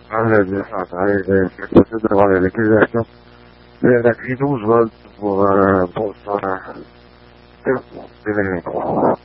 questo trovare le chiese, le actività usuali pour ça